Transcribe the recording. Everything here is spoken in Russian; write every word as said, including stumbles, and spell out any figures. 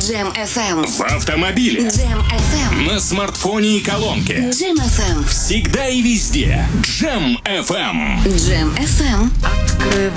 Джем эф эм. В автомобиле. Джем эф эм. На смартфоне и колонке. Джем эф эм. Всегда и везде. Джем эф эм. Джем эф эм. Открывай